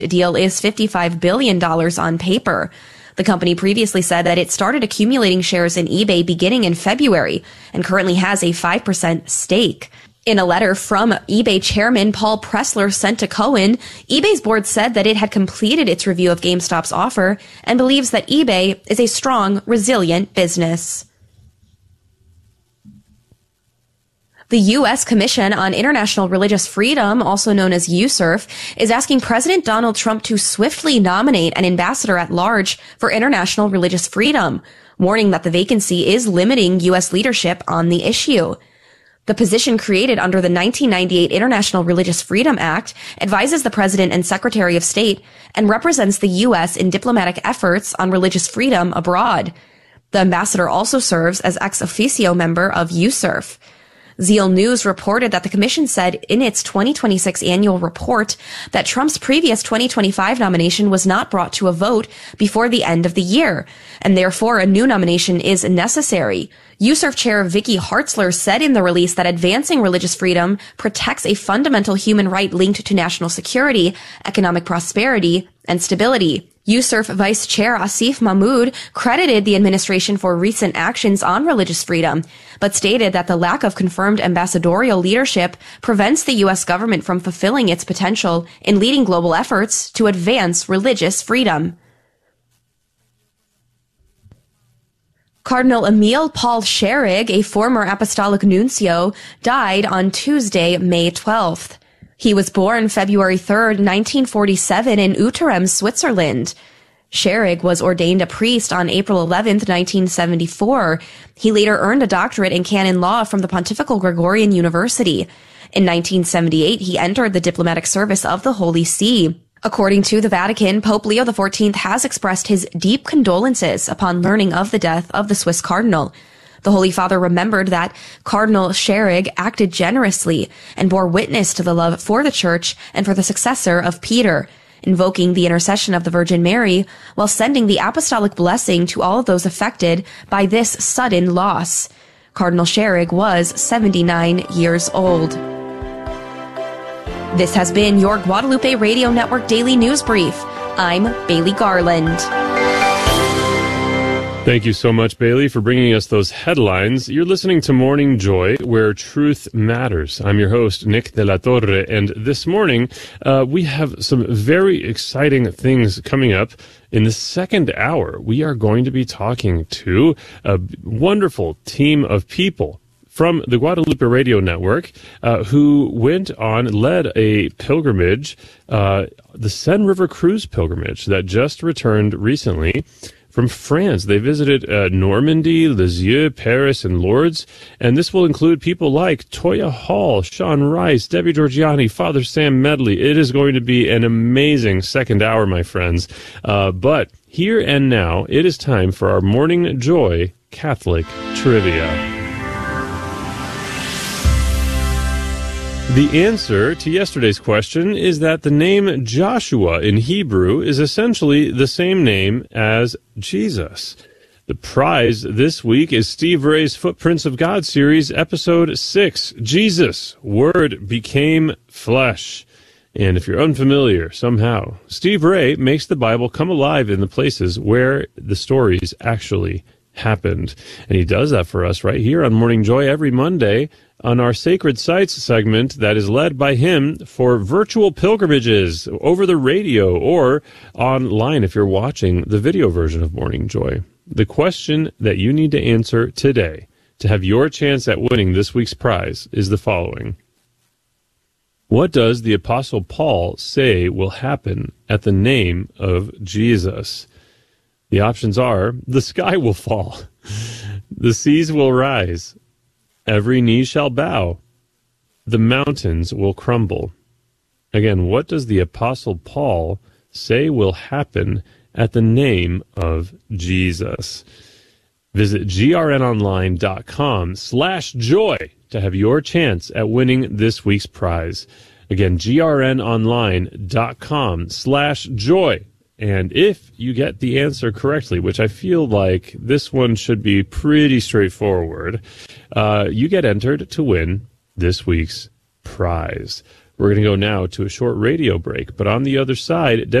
deal is $55 billion on paper. The company previously said that it started accumulating shares in eBay beginning in February and currently has a 5% stake. In a letter from eBay chairman Paul Pressler sent to Cohen, eBay's board said that it had completed its review of GameStop's offer and believes that eBay is a strong, resilient business. The U.S. Commission on International Religious Freedom, also known as USCIRF, is asking President Donald Trump to swiftly nominate an ambassador at large for international religious freedom, warning that the vacancy is limiting U.S. leadership on the issue. The position created under the 1998 International Religious Freedom Act advises the President and Secretary of State and represents the U.S. in diplomatic efforts on religious freedom abroad. The ambassador also serves as ex officio member of USCIRF. Zeal News reported that the commission said in its 2026 annual report that Trump's previous 2025 nomination was not brought to a vote before the end of the year, and therefore a new nomination is necessary. USCIRF Chair Vicky Hartzler said in the release that advancing religious freedom protects a fundamental human right linked to national security, economic prosperity, and stability. USCIRF Vice Chair Asif Mahmood credited the administration for recent actions on religious freedom, but stated that the lack of confirmed ambassadorial leadership prevents the U.S. government from fulfilling its potential in leading global efforts to advance religious freedom. Cardinal Emile Paul Scherig, a former apostolic nuncio, died on Tuesday, May 12th. He was born February 3rd, 1947 in Uterem, Switzerland. Scherig was ordained a priest on April 11th, 1974. He later earned a doctorate in canon law from the Pontifical Gregorian University. In 1978, he entered the diplomatic service of the Holy See. According to the Vatican, Pope Leo XIV has expressed his deep condolences upon learning of the death of the Swiss cardinal. The Holy Father remembered that Cardinal Scherig acted generously and bore witness to the love for the Church and for the successor of Peter, invoking the intercession of the Virgin Mary while sending the apostolic blessing to all of those affected by this sudden loss. Cardinal Scherig was 79 years old. This has been your Guadalupe Radio Network Daily News Brief. I'm Bailey Garland. Thank you so much, Bailey, for bringing us those headlines. You're listening to Morning Joy, where truth matters. I'm your host, Nick de la Torre, and this morning we have some very exciting things coming up. In the second hour, we are going to be talking to a wonderful team of people from the Guadalupe Radio Network who led a pilgrimage, the Seine River Cruise pilgrimage that just returned recently from France. They visited Normandy, Lisieux, Paris, and Lourdes, and this will include people like Toya Hall, Sean Rice, Debbie Georgiani, Father Sam Medley. It is going to be an amazing second hour, my friends. But here and now, it is time for our Morning Joy Catholic Trivia. The answer to yesterday's question is that the name Joshua in Hebrew is essentially the same name as Jesus. The prize this week is Steve Ray's Footprints of God series, episode 6, Jesus, Word Became Flesh. And if you're unfamiliar somehow, Steve Ray makes the Bible come alive in the places where the stories actually happened. And he does that for us right here on Morning Joy every Monday on our Sacred Sites segment that is led by him for virtual pilgrimages over the radio or online if you're watching the video version of Morning Joy. The question that you need to answer today to have your chance at winning this week's prize is the following. What does the Apostle Paul say will happen at the name of Jesus? The options are, the sky will fall, the seas will rise, every knee shall bow, the mountains will crumble. Again, what does the Apostle Paul say will happen at the name of Jesus? Visit grnonline.com/joy to have your chance at winning this week's prize. Again, grnonline.com/joy. And if you get the answer correctly, which I feel like this one should be pretty straightforward, you get entered to win this week's prize. We're going to go now to a short radio break, but on the other side,